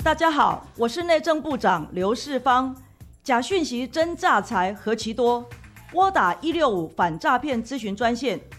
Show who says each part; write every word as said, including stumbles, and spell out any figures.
Speaker 1: 大家好，我是内政部长刘世芳。假讯息真诈财何其多，拨打一六五反诈骗咨询专线